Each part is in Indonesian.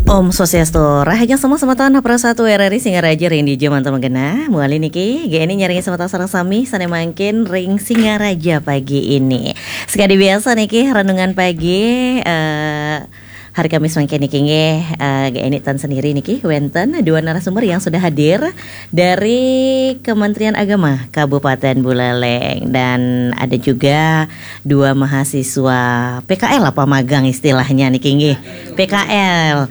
Om Swastiastu, rahajang semua tahun Prasatu RRI Singaraja ring di Jaman Temengena. Muali niki, gini nyaringin semata sarang sami sana mangkin ring Singaraja pagi ini. Sekali biasa niki renungan pagi hari Kamis mangkin niki gini tan sendiri niki wenten dua narasumber yang sudah hadir dari Kementerian Agama Kabupaten Buleleng, dan ada juga dua mahasiswa PKL apa magang istilahnya niki PKL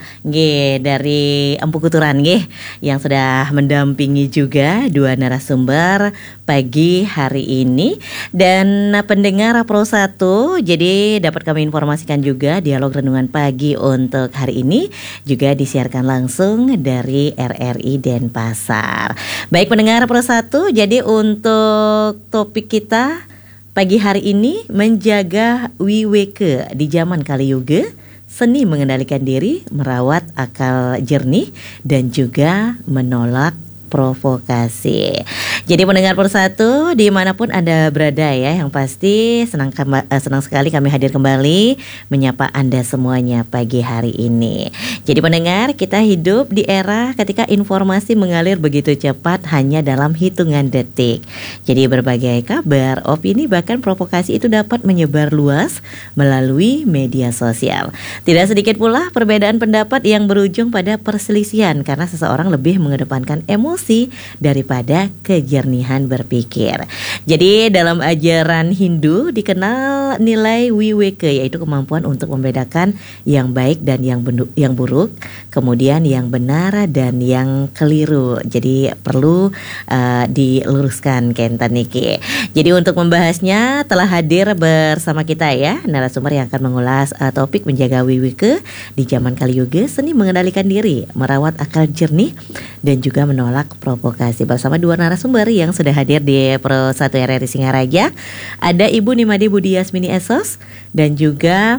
dari Empu Kuturan yang sudah mendampingi juga dua narasumber pagi hari ini. Dan pendengar Pro 1, jadi dapat kami informasikan juga dialog renungan pagi untuk hari ini juga disiarkan langsung dari RRI Denpasar. Baik pendengar Pro 1, jadi untuk topik kita pagi hari ini menjaga WWK di zaman Kali Yuga, seni mengendalikan diri, merawat akal jernih, dan juga menolak provokasi. Jadi pendengar Persatu dimanapun Anda berada ya, yang pasti senang sekali kami hadir kembali menyapa Anda semuanya pagi hari ini. Jadi pendengar, kita hidup di era ketika informasi mengalir begitu cepat hanya dalam hitungan detik. Jadi berbagai kabar, opini, bahkan provokasi itu dapat menyebar luas melalui media sosial. Tidak sedikit pula perbedaan pendapat yang berujung pada perselisihan karena seseorang lebih mengedepankan emosi daripada kejernihan berpikir. Jadi dalam ajaran Hindu dikenal nilai WWK, yaitu kemampuan untuk membedakan yang baik dan yang buruk, kemudian yang benar dan yang keliru. Jadi perlu diluruskan Kenten niki. Jadi untuk membahasnya telah hadir bersama kita ya narasumber yang akan mengulas topik menjaga WWK di zaman Kali Yuga, seni mengendalikan diri, merawat akal jernih, dan juga menolak provokasi. Bersama dua narasumber yang sudah hadir di Pro 1 RRI Singaraja, ada Ibu Nimade Budi Yasmini Esos dan juga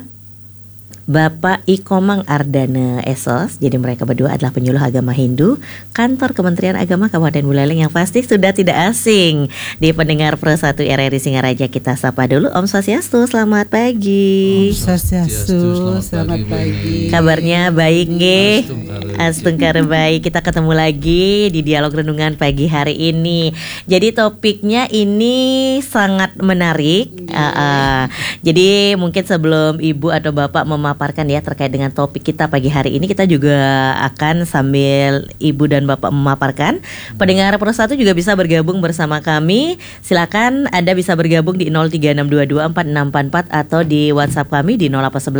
Bapak Ikomang Ardana Esos. Jadi mereka berdua adalah penyuluh agama Hindu Kantor Kementerian Agama Kabupaten Buleleng, yang pasti sudah tidak asing di pendengar Pro 1 RRI Singaraja. Kita sapa dulu. Om Swastiastu, selamat pagi. Om Swastiastu, selamat pagi. Kabarnya baik nggih? Astungkar baik. Kita ketemu lagi di dialog renungan pagi hari ini. Jadi topiknya ini sangat menarik. Jadi mungkin sebelum Ibu atau Bapak memaparkan ya terkait dengan topik kita pagi hari ini, kita juga akan sambil Ibu dan Bapak memaparkan, pendengar Pro 1 juga bisa bergabung bersama kami. Silakan Anda bisa bergabung di 0362246644 atau di WhatsApp kami di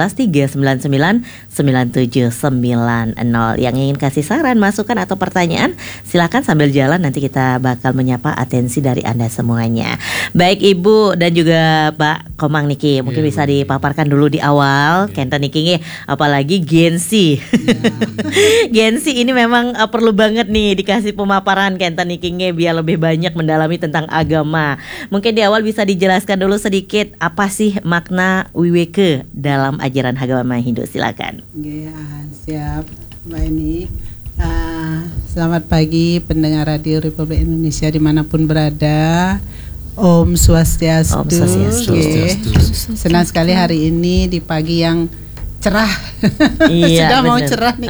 0811399790. Yang ingin kasih saran, masukan atau pertanyaan, silakan sambil jalan, nanti kita bakal menyapa atensi dari Anda semuanya. Baik Ibu dan juga Pak Komang niki, mungkin bisa dipaparkan dulu di awal Kenten niki, apalagi Gen Z. Gen Z ini memang perlu banget nih dikasih pemaparan Kenten niki biar lebih banyak mendalami tentang agama. Mungkin di awal bisa dijelaskan dulu sedikit apa sih makna WWK dalam ajaran agama Hindu, silakan. Ya, siap Mbak ini. Selamat pagi pendengar Radio Republik Indonesia dimanapun berada. Om Swastiastu. Om Swastiastu. Senang sekali hari ini di pagi yang cerah. Iya, sudah mau bener. cerah nih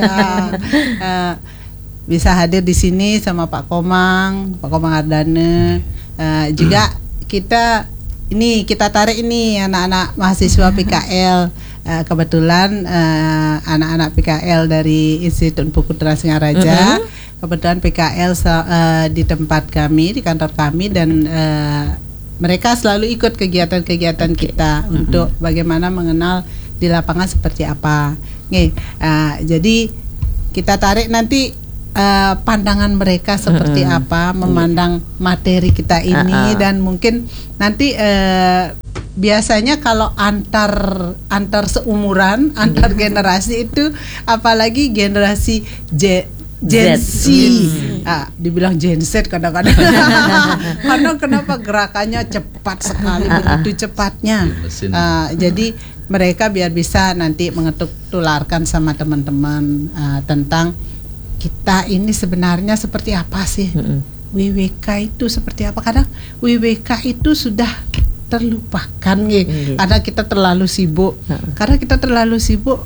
bisa hadir di sini sama Pak Komang Ardana. Juga kita tarik ini anak-anak mahasiswa PKL. Kebetulan anak-anak PKL dari Institut Empu Kuturan Singaraja, kebetulan PKL di tempat kami, di kantor kami, dan mereka selalu ikut kegiatan-kegiatan kita untuk bagaimana mengenal di lapangan seperti apa. Jadi kita tarik nanti pandangan mereka seperti apa memandang materi kita ini, dan mungkin nanti biasanya kalau antar seumuran, antar generasi itu, apalagi generasi Gen Z, dibilang Gen Z kadang-kadang. Karena kenapa gerakannya cepat sekali, begitu cepatnya. Jadi mereka biar bisa nanti tularkan sama teman-teman tentang kita ini sebenarnya seperti apa sih. WWK itu seperti apa. Kadang WWK itu sudah terlupakan nggih. Karena kita terlalu sibuk. Karena kita terlalu sibuk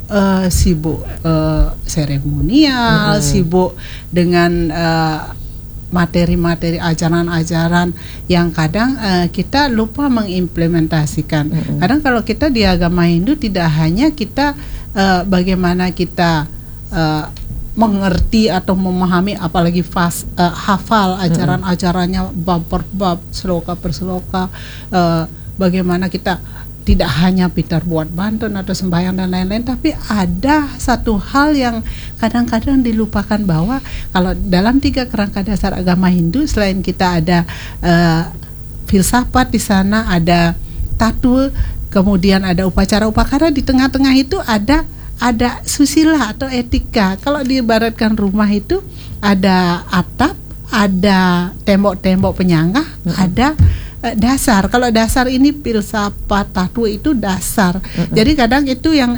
seremonial, sibuk dengan materi-materi ajaran-ajaran yang kadang kita lupa mengimplementasikan. Kadang kalau kita di agama Hindu tidak hanya kita bagaimana kita mengerti atau memahami, apalagi hafal ajaran-ajarannya bab per bab, sloka per sloka, bagaimana kita tidak hanya pintar buat banten atau sembahyang dan lain-lain, tapi ada satu hal yang kadang-kadang dilupakan, bahwa kalau dalam 3 kerangka dasar agama Hindu, selain kita ada filsafat di sana, ada tattwa, kemudian ada upacara upakara, di tengah-tengah itu ada susila atau etika. Kalau diibaratkan rumah itu ada atap, ada tembok-tembok penyangga, ada dasar. Kalau dasar ini filsafat tattwa itu dasar. Jadi kadang itu yang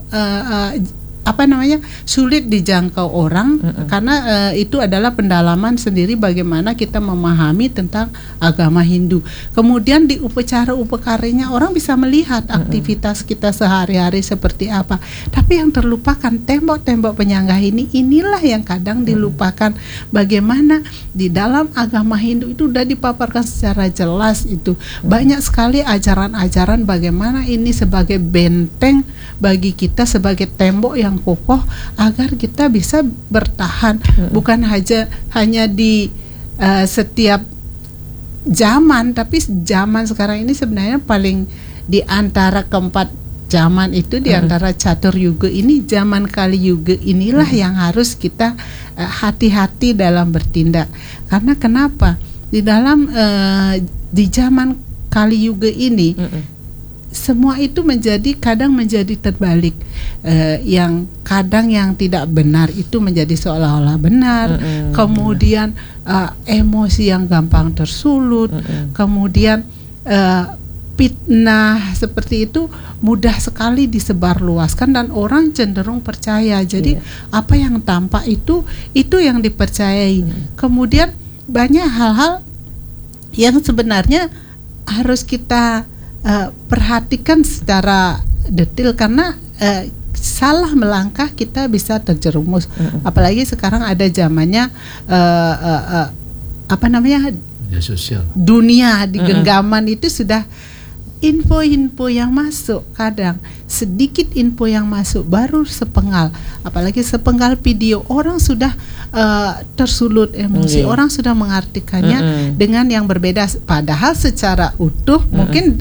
sulit dijangkau orang, karena itu adalah pendalaman sendiri bagaimana kita memahami tentang agama Hindu. Kemudian di upacara upakaranya orang bisa melihat aktivitas kita sehari-hari seperti apa, tapi yang terlupakan tembok-tembok penyangga inilah yang kadang dilupakan. Bagaimana di dalam agama Hindu itu sudah dipaparkan secara jelas, itu banyak sekali ajaran-ajaran bagaimana ini sebagai benteng bagi kita, sebagai tembok yang kokoh agar kita bisa bertahan, bukan hanya di setiap zaman, tapi zaman sekarang ini sebenarnya paling di antara keempat zaman itu, di antara catur yuga ini, zaman Kali Yuga inilah yang harus kita hati-hati dalam bertindak. Karena kenapa? Di dalam di zaman Kali Yuga ini semua itu kadang menjadi terbalik. Yang kadang yang tidak benar itu menjadi seolah-olah benar. Kemudian emosi yang gampang tersulut. Kemudian fitnah seperti itu mudah sekali disebarluaskan dan orang cenderung percaya. Jadi apa yang tampak itu yang dipercayai. Kemudian banyak hal-hal yang sebenarnya harus kita perhatikan secara detail, karena salah melangkah kita bisa terjerumus. Apalagi sekarang ada zamannya sosial. Dunia di genggaman itu sudah info-info yang masuk, kadang sedikit info yang masuk baru sepenggal, apalagi sepenggal video, orang sudah tersulut emosi, orang sudah mengartikannya dengan yang berbeda, padahal secara utuh mungkin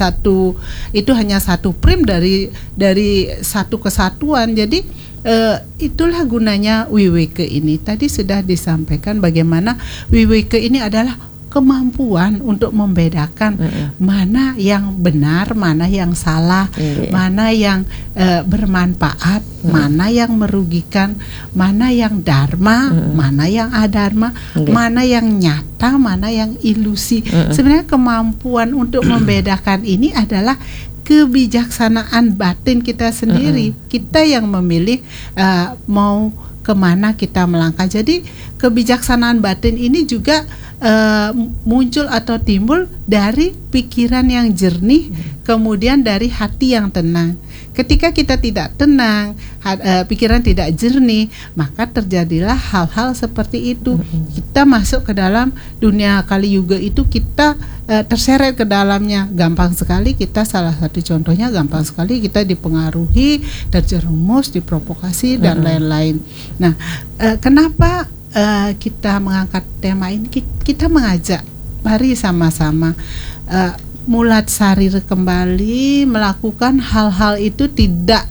itu hanya satu frame dari satu kesatuan. Jadi itulah gunanya WWK ini. Tadi sudah disampaikan bagaimana WWK ini adalah kemampuan untuk membedakan mana yang benar, mana yang salah, mana yang bermanfaat, mana yang merugikan, mana yang dharma, mana yang adharma, mana yang nyata, mana yang ilusi. Sebenarnya kemampuan untuk membedakan ini adalah kebijaksanaan batin kita sendiri. Kita yang memilih mau kemana kita melangkah. Jadi kebijaksanaan batin ini juga muncul atau timbul dari pikiran yang jernih, kemudian dari hati yang tenang. Ketika kita tidak tenang, pikiran tidak jernih, maka terjadilah hal-hal seperti itu. Kita masuk ke dalam dunia Kali Yuga itu, kita terseret ke dalamnya. Gampang sekali kita, salah satu contohnya gampang sekali kita dipengaruhi, terjerumus, diprovokasi dan lain-lain. Nah, kenapa kita mengangkat tema ini? Kita mengajak, mari sama-sama mulat sarir kembali, melakukan hal-hal itu tidak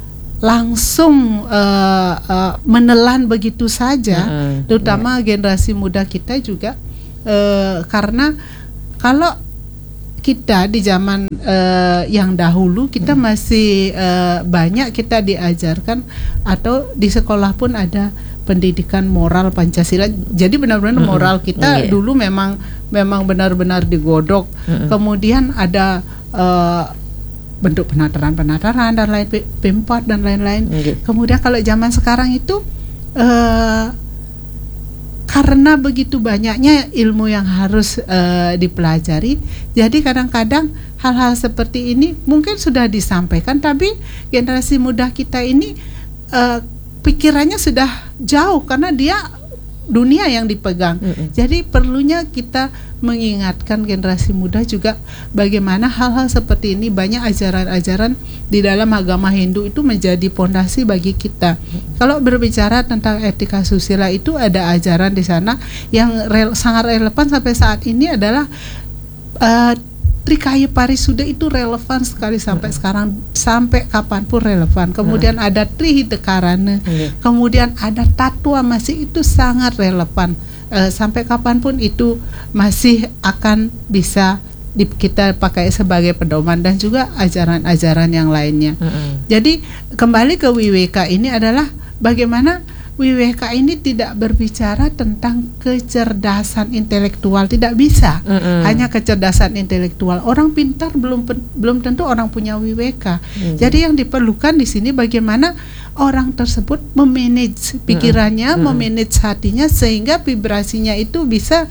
langsung menelan begitu saja, terutama generasi muda kita juga, karena kalau kita di zaman yang dahulu kita masih banyak kita diajarkan, atau di sekolah pun ada pendidikan moral Pancasila. Jadi benar-benar moral kita dulu memang benar-benar digodok. Kemudian ada bentuk penataran dan lain, P4 dan lain-lain. Kemudian kalau zaman sekarang itu karena begitu banyaknya ilmu yang harus dipelajari, jadi kadang-kadang hal-hal seperti ini mungkin sudah disampaikan, tapi generasi muda kita ini pikirannya sudah jauh karena dia dunia yang dipegang. Jadi perlunya kita mengingatkan generasi muda juga bagaimana hal-hal seperti ini, banyak ajaran-ajaran di dalam agama Hindu itu menjadi pondasi bagi kita. Kalau berbicara tentang etika susila itu ada ajaran di sana yang sangat relevan sampai saat ini adalah Trikaya Parisuda itu relevan sekali sampai sekarang, sampai kapanpun relevan. Kemudian ada Trihitakarana, kemudian ada Tattwa masih itu sangat relevan, sampai kapanpun itu masih akan bisa kita pakai sebagai pedoman, dan juga ajaran-ajaran yang lainnya. Jadi kembali ke Wiweka ini adalah bagaimana Wiweka ini tidak berbicara tentang kecerdasan intelektual, tidak bisa hanya kecerdasan intelektual. Orang pintar belum tentu orang punya Wiweka. Jadi yang diperlukan di sini bagaimana orang tersebut memanage pikirannya, memanage hatinya sehingga vibrasinya itu bisa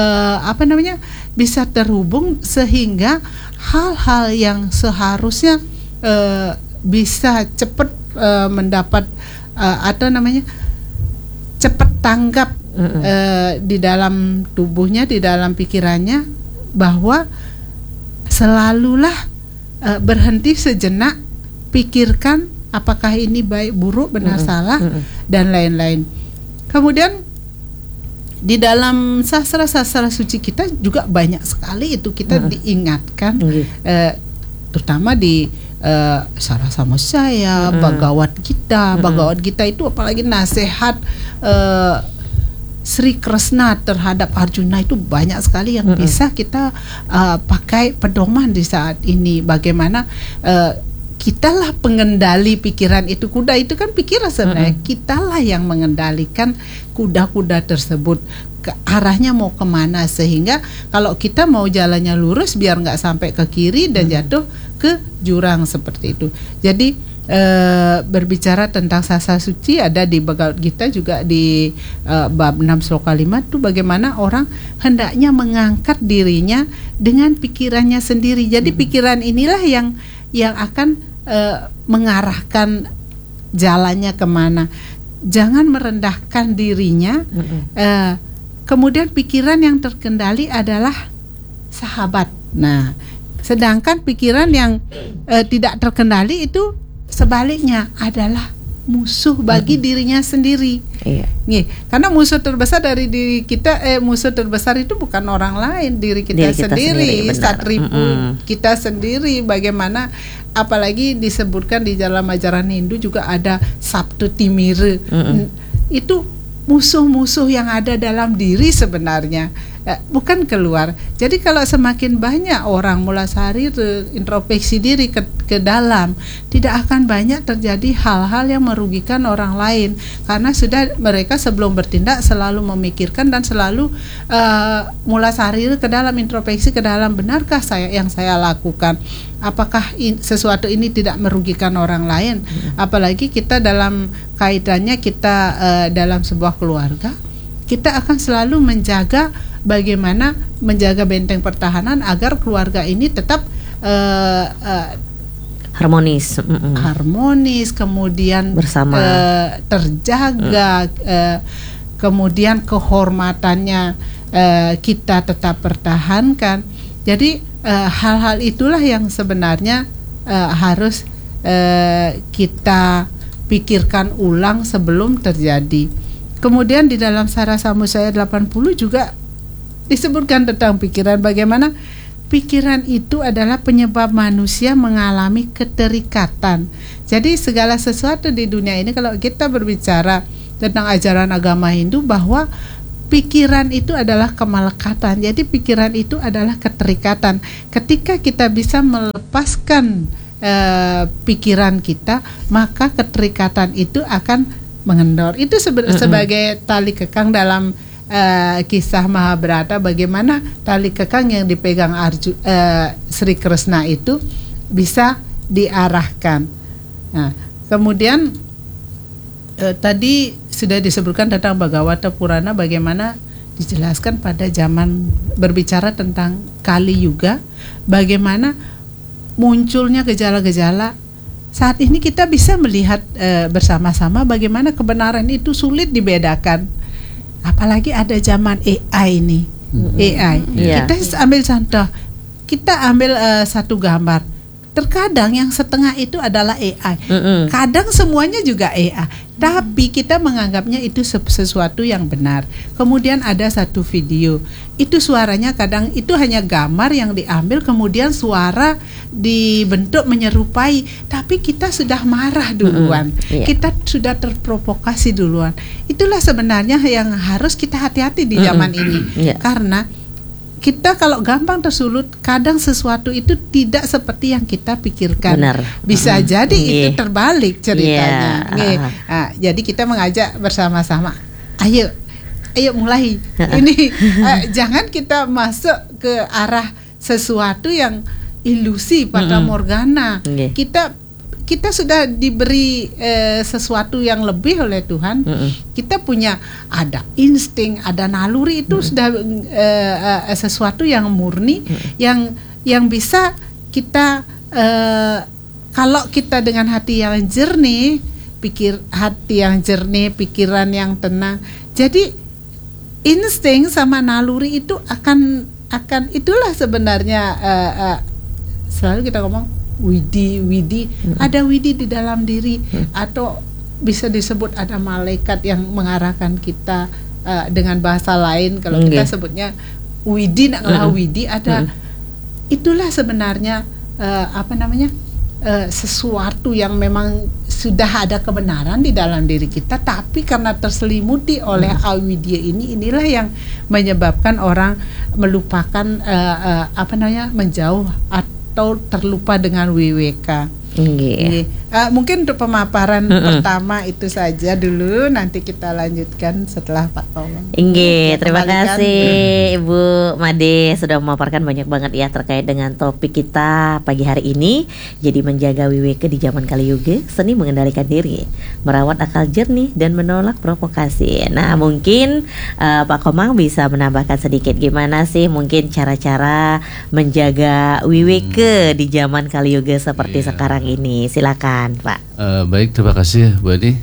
bisa terhubung sehingga hal-hal yang seharusnya bisa cepat mendapat cepat tanggap di dalam tubuhnya, di dalam pikirannya, bahwa selalulah berhenti sejenak, pikirkan apakah ini baik buruk, benar salah, dan lain-lain. Kemudian di dalam sastra-sastra suci kita juga banyak sekali itu kita diingatkan, terutama di Sarasamosaya, Bhagavad Gita itu apalagi nasihat Sri Krishna terhadap Arjuna itu banyak sekali yang bisa kita pakai pedoman di saat ini. Bagaimana kitalah pengendali pikiran itu. Kuda itu kan pikiran sebenarnya, kitalah yang mengendalikan kuda-kuda tersebut ke arahnya mau kemana, sehingga kalau kita mau jalannya lurus biar nggak sampai ke kiri dan jatuh ke jurang seperti itu. Jadi berbicara tentang sastra suci ada di Bhagavad Gita juga di bab 6 sloka 5 itu bagaimana orang hendaknya mengangkat dirinya dengan pikirannya sendiri. Jadi pikiran inilah yang akan mengarahkan jalannya kemana. Jangan merendahkan dirinya. Kemudian pikiran yang terkendali adalah sahabat. Nah, sedangkan pikiran yang tidak terkendali itu sebaliknya adalah musuh bagi dirinya sendiri. Nih, karena musuh terbesar dari diri kita, musuh terbesar itu bukan orang lain, diri kita sendiri, satripu kita sendiri. Bagaimana, apalagi disebutkan di dalam ajaran Hindu juga ada Sabtu Timira. Itu musuh-musuh yang ada dalam diri sebenarnya, bukan keluar. Jadi kalau semakin banyak orang mulasari introspeksi diri ke dalam, tidak akan banyak terjadi hal-hal yang merugikan orang lain, karena sudah mereka sebelum bertindak selalu memikirkan dan selalu mulasari ke dalam, introspeksi ke dalam, benarkah yang saya lakukan, apakah sesuatu ini tidak merugikan orang lain. Apalagi kita dalam kaitannya kita dalam sebuah keluarga, kita akan selalu menjaga bagaimana menjaga benteng pertahanan agar keluarga ini tetap harmonis, kemudian bersama, terjaga, kemudian kehormatannya kita tetap pertahankan. Jadi hal-hal itulah yang sebenarnya harus kita pikirkan ulang sebelum terjadi. Kemudian di dalam Sarasamosaya 80 juga disebutkan tentang pikiran, bagaimana pikiran itu adalah penyebab manusia mengalami keterikatan. Jadi segala sesuatu di dunia ini, kalau kita berbicara tentang ajaran agama Hindu, bahwa pikiran itu adalah kemalekatan. Jadi pikiran itu adalah keterikatan. Ketika kita bisa melepaskan pikiran kita, maka keterikatan itu akan mengendor. Itu sebagai tali kekang dalam kisah Mahabharata, bagaimana tali kekang yang dipegang Sri Krishna itu bisa diarahkan. Nah, kemudian tadi sudah disebutkan tentang Bhagavata Purana, bagaimana dijelaskan pada zaman berbicara tentang Kali Yuga, bagaimana munculnya gejala-gejala. Saat ini kita bisa melihat bersama-sama bagaimana kebenaran itu sulit dibedakan. Apalagi ada zaman AI ini. AI. Kita ambil contoh. Kita ambil satu gambar. Terkadang yang setengah itu adalah AI. Kadang semuanya juga AI. Tapi kita menganggapnya itu sesuatu yang benar. Kemudian ada satu video. Itu suaranya kadang itu hanya gambar yang diambil, kemudian suara dibentuk menyerupai. Tapi kita sudah marah duluan. Kita sudah terprovokasi duluan. Itulah sebenarnya yang harus kita hati-hati di zaman ini. Karena kita kalau gampang tersulut, kadang sesuatu itu tidak seperti yang kita pikirkan. Benar. Bisa jadi itu terbalik ceritanya. Jadi kita mengajak bersama-sama, ayo mulai. Ini jangan kita masuk ke arah sesuatu yang ilusi fata morgana. Kita sudah diberi sesuatu yang lebih oleh Tuhan. Kita punya ada insting, ada naluri, itu sudah sesuatu yang murni, yang bisa kita kalau kita dengan hati yang jernih, pikiran yang tenang. Jadi insting sama naluri itu akan itulah sebenarnya selalu kita ngomong widi, ada widi di dalam diri, atau bisa disebut ada malaikat yang mengarahkan kita dengan bahasa lain. Kalau kita sebutnya widi, widi ada. Itulah sebenarnya sesuatu yang memang sudah ada kebenaran di dalam diri kita, tapi karena terselimuti oleh awidya inilah yang menyebabkan orang melupakan menjauh atau terlupa dengan WWK. Mungkin untuk pemaparan pertama itu saja dulu, nanti kita lanjutkan setelah Pak Komang. Terima kasih Ibu Made sudah memaparkan banyak banget ya terkait dengan topik kita pagi hari ini. Jadi menjaga WWK di zaman Kali Yuga, seni mengendalikan diri, merawat akal jernih dan menolak provokasi. Nah, mungkin Pak Komang bisa menambahkan sedikit gimana sih mungkin cara-cara menjaga WWK di zaman Kali Yuga seperti sekarang ini. Silakan Pak. Baik, terima kasih Bu Edi.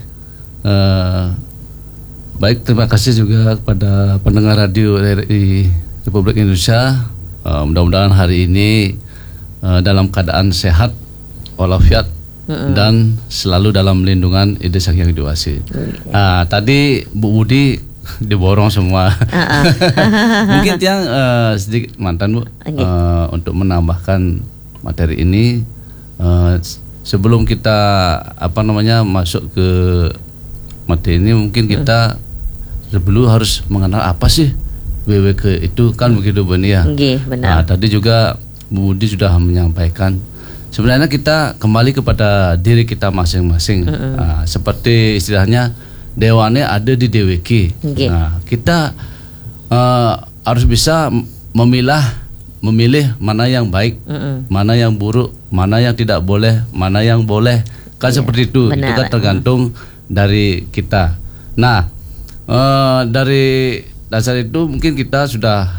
Baik, terima kasih juga kepada pendengar radio RRI Republik Indonesia. Mudah-mudahan hari ini dalam keadaan sehat walafiat dan selalu dalam lindungan Ide Sang Hyang Widi Wasi. Tadi Bu Budi diborong semua. Mungkin yang sedikit mantan Bu untuk menambahkan materi ini. Sebelum kita masuk ke materi ini, mungkin kita dulu harus mengenal apa sih WWK itu, kan begitu Bu Nia. Benar. Tadi juga Bu Budi sudah menyampaikan sebenarnya kita kembali kepada diri kita masing-masing. Seperti istilahnya dewane ada di DWK. Kita harus bisa memilih mana yang baik, mana yang buruk, mana yang tidak boleh, mana yang boleh. Kan seperti itu. Benar. Itu kan tergantung dari kita. Nah, dari dasar itu mungkin kita sudah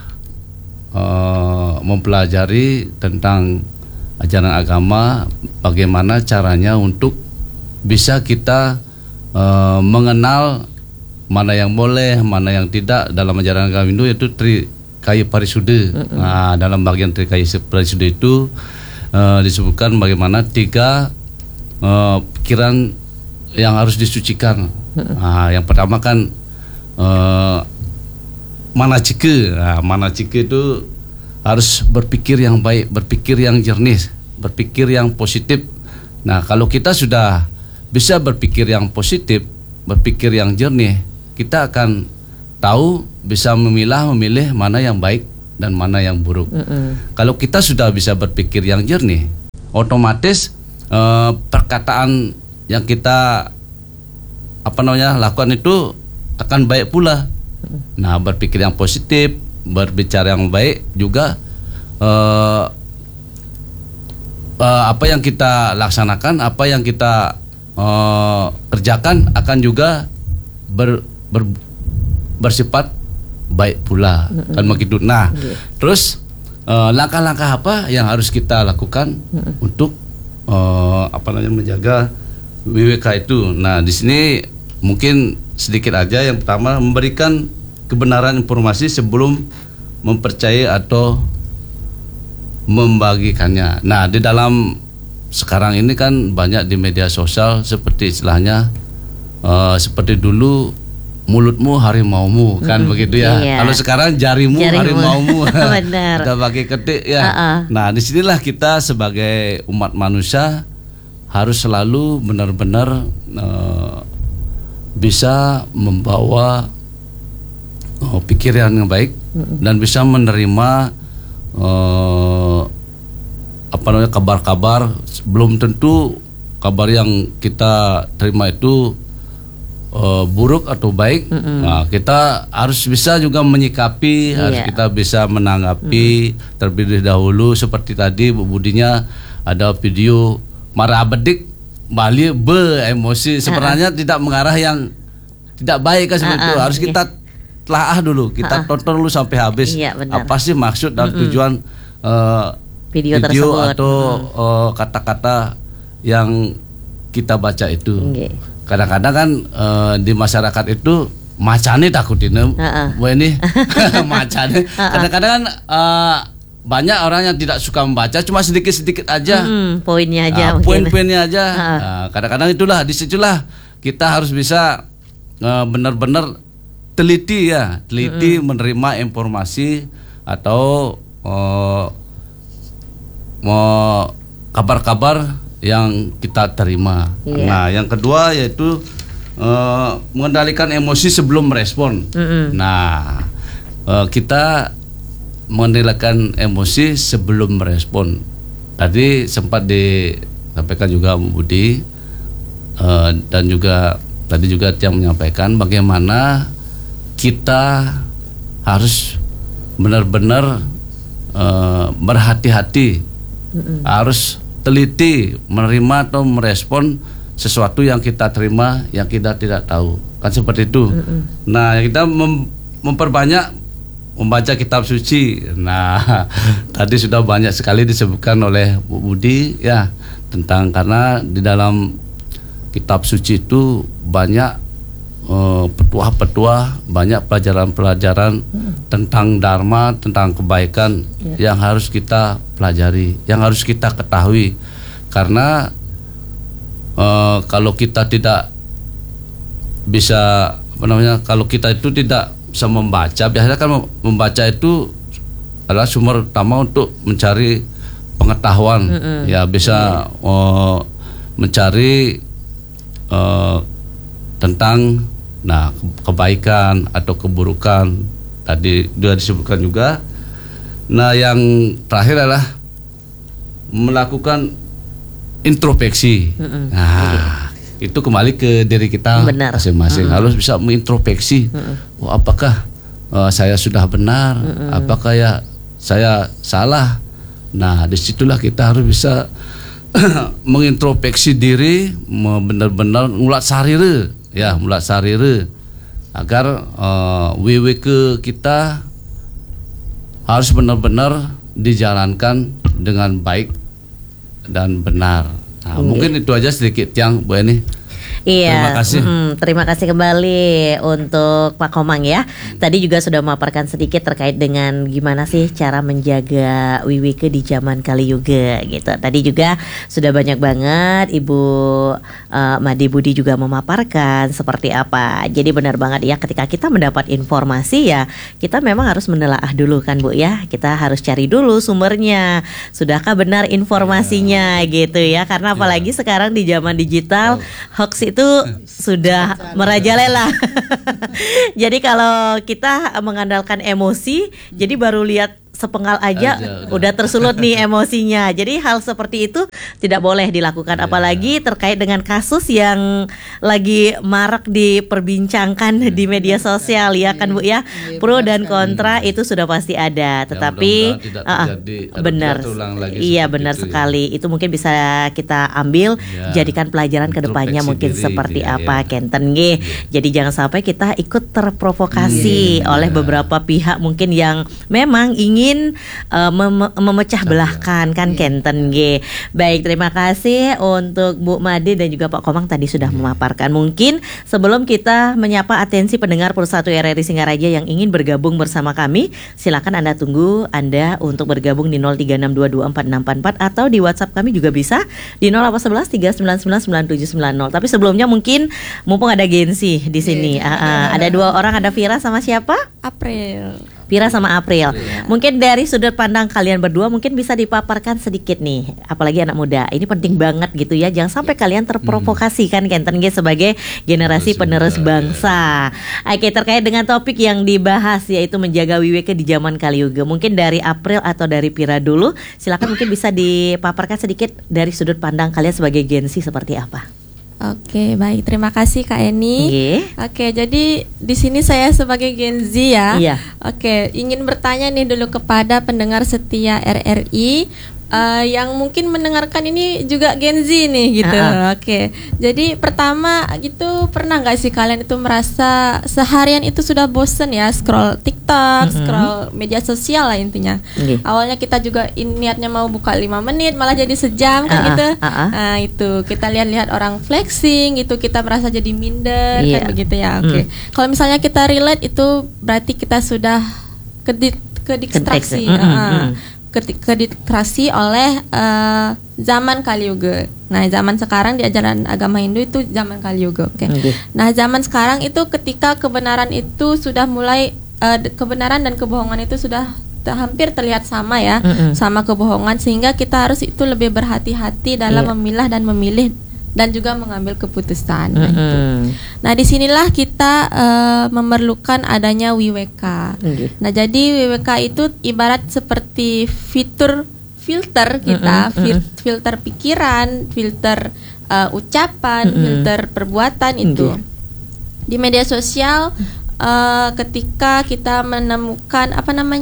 mempelajari tentang ajaran agama, bagaimana caranya untuk bisa kita mengenal mana yang boleh, mana yang tidak dalam ajaran agama Hindu, yaitu Trikaya Parisuddha. Dalam bagian Trikaya Parisuddha itu disebutkan bagaimana 3 pikiran yang harus disucikan. Yang pertama kan manacika. Manacika itu harus berpikir yang baik, berpikir yang jernih, berpikir yang positif. Nah, kalau kita sudah bisa berpikir yang positif, berpikir yang jernih, kita akan tahu, bisa memilih mana yang baik dan mana yang buruk. Kalau kita sudah bisa berpikir yang jernih, otomatis perkataan yang kita lakukan itu akan baik pula. Nah, berpikir yang positif, berbicara yang baik juga, apa yang kita laksanakan, apa yang kita kerjakan akan juga bersifat baik pula, kan begitu. Nah, terus langkah-langkah apa yang harus kita lakukan untuk menjaga WWK itu. Nah, di sini mungkin sedikit aja. Yang pertama, memberikan kebenaran informasi sebelum mempercayai atau membagikannya. Nah, di dalam sekarang ini kan banyak di media sosial seperti istilahnya seperti dulu mulutmu harimaumu, kan begitu ya. Iya. Kalau sekarang jarimu harimaumu. Benar. Kita pakai ketik ya. Nah, disinilah kita sebagai umat manusia harus selalu benar-benar bisa membawa pikiran yang baik dan bisa menerima kabar-kabar. Belum tentu kabar yang kita terima itu buruk atau baik. Nah, kita harus bisa juga menyikapi, harus kita bisa menanggapi terlebih dahulu. Seperti tadi Bu Budinya ada video marah bedik Bali emosi, sebenarnya tidak mengarah yang tidak baik kan seperti itu. Harus kita telaah dulu, kita tonton dulu sampai habis. Apa sih maksud dan tujuan video tersebut atau kata-kata yang kita baca itu. Kadang-kadang kan di masyarakat itu macane takutin, ini macane. Kadang-kadang kan banyak orang yang tidak suka membaca, cuma sedikit-sedikit aja, poinnya aja, poin-poinnya aja. Kadang-kadang itulah, disitulah kita harus bisa benar-benar teliti menerima informasi atau kabar-kabar yang kita terima. Nah, yang kedua yaitu mengendalikan emosi sebelum merespon. Nah, kita mengendalikan emosi sebelum merespon. Tadi sempat disampaikan juga Bu Budi dan juga tadi juga yang menyampaikan bagaimana kita harus benar-benar berhati-hati, harus teliti menerima atau merespon sesuatu yang kita terima yang kita tidak tahu, kan seperti itu. Nah, kita memperbanyak membaca kitab suci. Nah, tadi sudah banyak sekali disebutkan oleh Bu Budi ya tentang, karena di dalam kitab suci itu banyak petuah-petuah, banyak pelajaran-pelajaran tentang dharma, tentang kebaikan yang harus kita pelajari, yang harus kita ketahui. Karena kalau kita tidak bisa kalau kita itu tidak bisa membaca, biasanya kan membaca itu adalah sumber utama untuk mencari pengetahuan, ya bisa mencari tentang kebaikan atau keburukan. Tadi sudah disebutkan juga. Nah, yang terakhir adalah melakukan introspeksi. Nah, itu kembali ke diri kita masing-masing. Harus bisa mengintrospeksi. Apakah saya sudah benar? Apakah ya saya salah? Nah, disitulah kita harus bisa mengintrospeksi diri, benar-benar ngulat sarire, agar WWK kita harus benar-benar dijalankan dengan baik dan benar. Nah, mungkin itu aja sedikit yang Bu Eni. Iya, terima kasih. Terima kasih kembali untuk Pak Komang ya. Tadi juga sudah memaparkan sedikit terkait dengan gimana sih cara menjaga WWK di zaman kali juga gitu. Tadi juga sudah banyak banget Ibu Made Budi juga memaparkan seperti apa. Jadi benar banget ya, ketika kita mendapat informasi ya kita memang harus menelaah dulu kan Bu ya. Kita harus cari dulu sumbernya. Sudahkah benar informasinya gitu ya. Karena apalagi sekarang di zaman digital hoax itu sudah merajalela. Jadi kalau kita mengandalkan emosi, jadi baru lihat sepenggal aja udah tersulut nih emosinya. Jadi hal seperti itu tidak boleh dilakukan, apalagi terkait dengan kasus yang lagi marak diperbincangkan di media sosial ya kan Bu ya. Pro dan kontra itu sudah pasti ada, tetapi benar. Iya benar sekali. Itu mungkin bisa kita ambil jadikan pelajaran ke depannya mungkin seperti apa Kenten G. Jadi jangan sampai kita ikut terprovokasi oleh beberapa pihak mungkin yang memang ingin memecah belahkan kan Kenten G. Baik, terima kasih untuk Bu Made dan juga Pak Komang tadi sudah memaparkan. Mungkin sebelum kita menyapa atensi pendengar Persatu RRI Singaraja yang ingin bergabung bersama kami, silakan Anda tunggu Anda untuk bergabung di 0362246644 atau di WhatsApp kami juga bisa di 0811 3999790. Tapi sebelumnya mungkin mumpung ada Gensi di sini, ada dua orang, ada Vira sama siapa? April. Vira sama April. Mungkin dari sudut pandang kalian berdua mungkin bisa dipaparkan sedikit nih, apalagi anak muda. Ini penting banget gitu ya. Jangan sampai kalian terprovokasi kan Kenten G sebagai generasi penerus bangsa. Oke, terkait dengan topik yang dibahas yaitu menjaga WWK di zaman Kaliuga. Mungkin dari April atau dari Vira dulu. Silakan mungkin bisa dipaparkan sedikit dari sudut pandang kalian sebagai Gen Z seperti apa. Oke, baik. Terima kasih Kak Eni. Oke, jadi di sini saya sebagai Gen Z ya. Iya. Oke, ingin bertanya nih dulu kepada pendengar setia RRI yang mungkin mendengarkan ini juga Gen Z nih gitu. Oke. Jadi pertama gitu, pernah nggak sih kalian itu merasa seharian itu sudah bosen ya scroll TikTok, scroll media sosial lah intinya. Awalnya kita juga niatnya mau buka 5 menit malah jadi sejam kan gitu. Nah, itu kita lihat-lihat orang flexing itu kita merasa jadi minder kan begitu ya. Oke. Kalau misalnya kita relate itu berarti kita sudah kedistraksi. Kedistraksi oleh zaman Kaliuga. Nah, zaman sekarang di ajaran agama Hindu itu zaman Kaliuga. Nah, zaman sekarang itu ketika kebenaran itu sudah mulai kebenaran dan kebohongan itu sudah hampir terlihat sama ya, sama kebohongan, sehingga kita harus itu lebih berhati-hati dalam memilah dan memilih dan juga mengambil keputusan. Nah, disinilah kita memerlukan adanya WWK. Nah, jadi WWK itu ibarat seperti filter kita, filter pikiran, filter ucapan, filter perbuatan itu. Di media sosial, ketika kita menemukan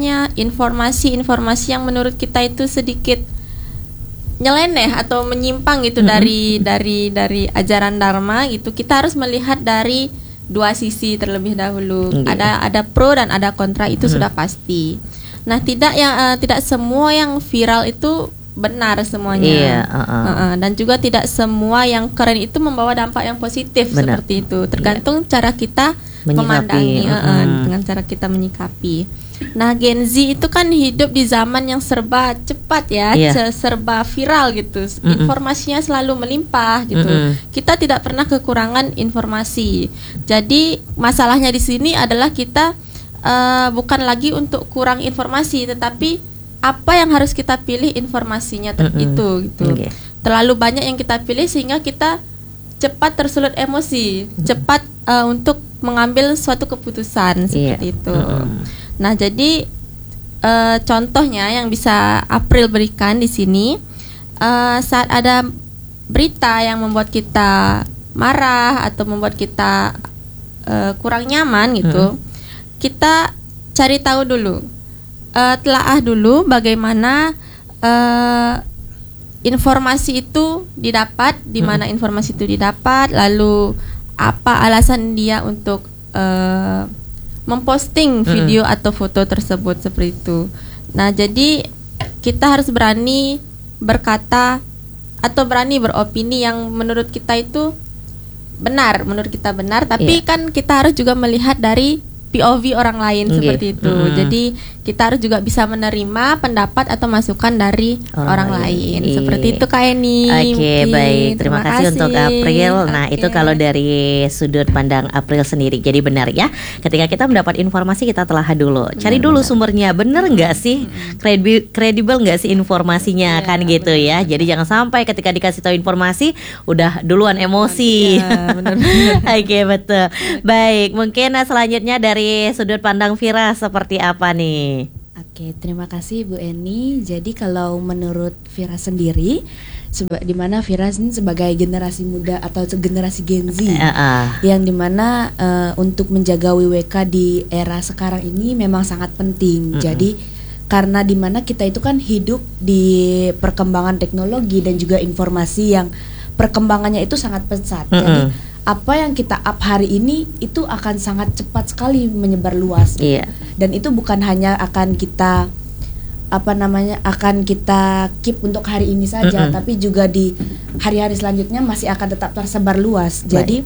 informasi yang menurut kita itu sedikit nyeleneh atau menyimpang gitu dari ajaran Dharma gitu, kita harus melihat dari dua sisi terlebih dahulu. Ada pro dan ada kontra, itu sudah pasti. Nah, tidak semua yang viral itu benar semuanya. Dan juga tidak semua yang keren itu membawa dampak yang positif. Seperti itu. Tergantung cara kita memandangi, dengan cara kita menyikapi. Nah, Gen Z itu kan hidup di zaman yang serba cepat ya, serba viral gitu. Informasinya selalu melimpah gitu. Kita tidak pernah kekurangan informasi. Jadi masalahnya di sini adalah kita bukan lagi untuk kurang informasi, tetapi apa yang harus kita pilih informasinya itu gitu. Terlalu banyak yang kita pilih sehingga kita cepat tersulut emosi, cepat untuk mengambil suatu keputusan seperti itu. Nah, jadi contohnya yang bisa April berikan di sini, saat ada berita yang membuat kita marah atau membuat kita kurang nyaman gitu, kita cari tahu dulu, telaah dulu bagaimana informasi itu didapat, di mana informasi itu didapat, lalu apa alasan dia untuk memposting video atau foto tersebut seperti itu. Nah, jadi kita harus berani berkata atau berani beropini yang menurut kita itu benar, tapi kan kita harus juga melihat dari POV orang lain seperti itu. Jadi kita harus juga bisa menerima pendapat atau masukan dari orang lain. Seperti itu Kak Eni. Baik. Terima kasih untuk April. Nah, itu kalau dari sudut pandang April sendiri. Jadi benar ya, ketika kita mendapat informasi kita telah dulu. Cari dulu sumbernya, benar nggak sih? Kredibel nggak sih informasinya, kan gitu ya. Jadi jangan sampai ketika dikasih tahu informasi udah duluan emosi. Betul. Baik, mungkin selanjutnya dari sudut pandang Vira seperti apa nih? Oke, terima kasih Bu Eni. Jadi kalau menurut Vira sendiri, dimana Vira ini sebagai generasi muda atau generasi Gen Z, yang dimana untuk menjaga WWK di era sekarang ini memang sangat penting. Jadi karena dimana kita itu kan hidup di perkembangan teknologi dan juga informasi yang perkembangannya itu sangat pesat. Jadi apa yang kita up hari ini itu akan sangat cepat sekali menyebar luas. Dan itu bukan hanya akan kita akan kita keep untuk hari ini saja, tapi juga di hari-hari selanjutnya masih akan tetap tersebar luas. Jadi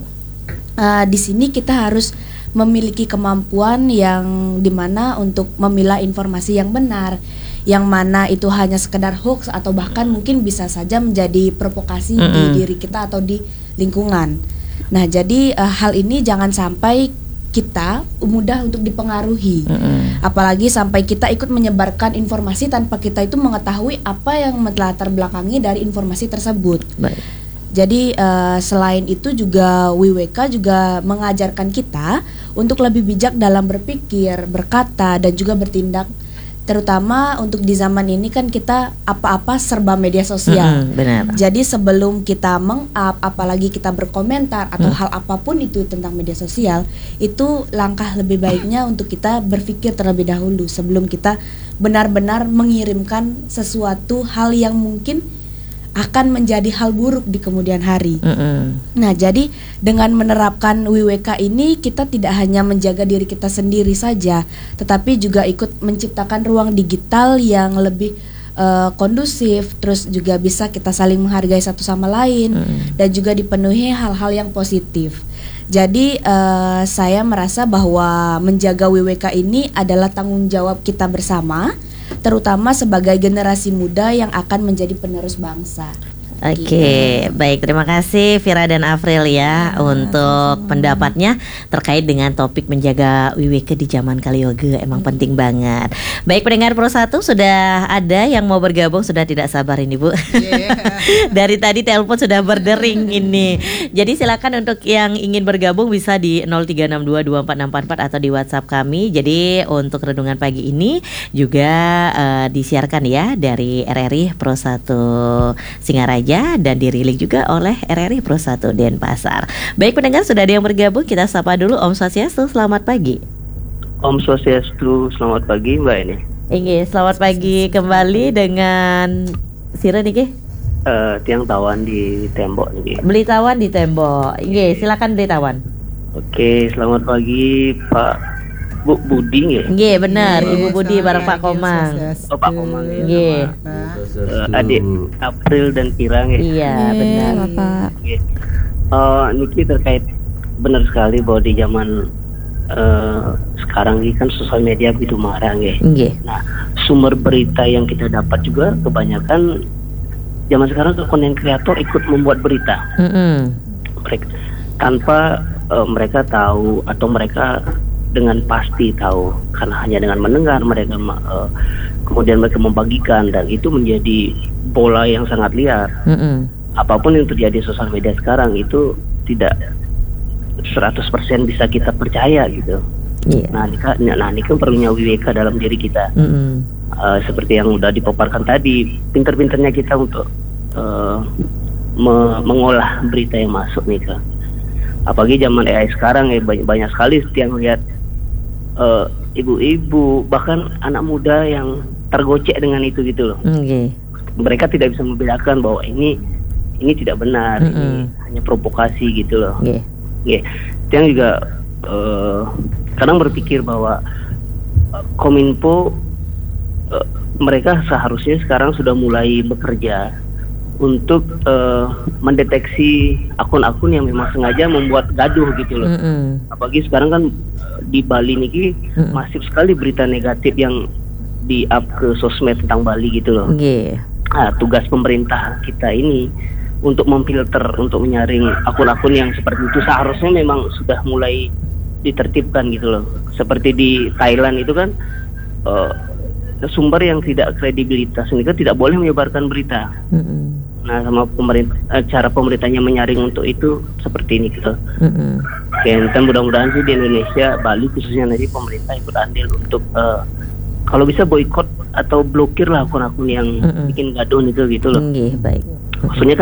di sini kita harus memiliki kemampuan yang dimana untuk memilah informasi yang benar, yang mana itu hanya sekedar hoax atau bahkan mungkin bisa saja menjadi provokasi di diri kita atau di lingkungan. Nah, jadi hal ini jangan sampai kita mudah untuk dipengaruhi, apalagi sampai kita ikut menyebarkan informasi tanpa kita itu mengetahui apa yang melatar belakangi dari informasi tersebut. Jadi selain itu juga WWK juga mengajarkan kita untuk lebih bijak dalam berpikir, berkata, dan juga bertindak. Terutama untuk di zaman ini kan kita apa-apa serba media sosial. Benar. Jadi sebelum kita meng-up, apalagi kita berkomentar atau hal apapun itu tentang media sosial, itu langkah lebih baiknya untuk kita berpikir terlebih dahulu sebelum kita benar-benar mengirimkan sesuatu hal yang mungkin akan menjadi hal buruk di kemudian hari. Nah, jadi dengan menerapkan WWK ini kita tidak hanya menjaga diri kita sendiri saja, tetapi juga ikut menciptakan ruang digital yang lebih kondusif, terus juga bisa kita saling menghargai satu sama lain, dan juga dipenuhi hal-hal yang positif. Jadi saya merasa bahwa menjaga WWK ini adalah tanggung jawab kita bersama, terutama sebagai generasi muda yang akan menjadi penerus bangsa. Oke, baik, terima kasih Vira dan Afril ya untuk pendapatnya terkait dengan topik menjaga WWK di zaman Kaliyoga. Emang penting banget. Baik, pendengar Pro 1 sudah ada yang mau bergabung, sudah tidak sabar ini Bu. Dari tadi telepon sudah berdering ini. Jadi silakan untuk yang ingin bergabung bisa di 0362246644 atau di WhatsApp kami. Jadi untuk renungan pagi ini juga disiarkan ya dari RRI Pro 1 Singaraja dan dirilik juga oleh RRI Pro 1 Denpasar. Baik pendengar, sudah ada yang bergabung, kita sapa dulu. Om Swastiastu, selamat pagi. Om Swastiastu, selamat pagi Mbak ini. Iya, selamat pagi kembali dengan Sira nih tiang tawan di tembok nih. Beli tawan di tembok. Iya, silakan beli tawan. Oke, selamat pagi Pak Bu Budi ya. Iya benar, Ibu Budi bareng Pak Komang. Oh Pak Komang ya. Iya. Adik April dan Pirang ya. Iya benar Bapak. Niki terkait benar sekali bahwa di zaman sekarang ini kan sosial media begitu marang ya. Iya. Nah, sumber berita yang kita dapat juga kebanyakan zaman sekarang konten kreator ikut membuat berita. Mereka tanpa mereka tahu atau mereka dengan pasti tahu, karena hanya dengan mendengar mereka kemudian mereka membagikan, dan itu menjadi bola yang sangat liar. Apapun yang terjadi di sosial media sekarang itu tidak 100% bisa kita percaya gitu. Nah ini kan perlunya WWK dalam diri kita. Seperti yang udah dipaparkan tadi, pinter-pinternya kita untuk mengolah berita yang masuk nih Kak. Apalagi zaman AI sekarang ya, banyak sekali yang lihat ibu-ibu bahkan anak muda yang tergocek dengan itu gitu loh. Mereka tidak bisa membedakan bahwa ini tidak benar, ini hanya provokasi gitu loh. Yang juga kadang berpikir bahwa Kominfo mereka seharusnya sekarang sudah mulai bekerja untuk mendeteksi akun-akun yang memang sengaja membuat gaduh gitu loh. Apalagi sekarang kan di Bali niki masif sekali berita negatif yang di-up ke sosmed tentang Bali gitu loh. Nah, tugas pemerintah kita ini untuk memfilter, untuk menyaring akun-akun yang seperti itu seharusnya memang sudah mulai ditertibkan gitu loh. Seperti di Thailand itu kan sumber yang tidak kredibilitas ini kan tidak boleh menyebarkan berita. Nah, sama pemerintah, cara pemerintahnya menyaring untuk itu seperti ini gitu. Dan mudah-mudahan sih di Indonesia, Bali khususnya nanti pemerintah ikut andil untuk kalau bisa boykot atau blokir lah akun-akun yang bikin gaduh itu gitu loh. Baik. Maksudnya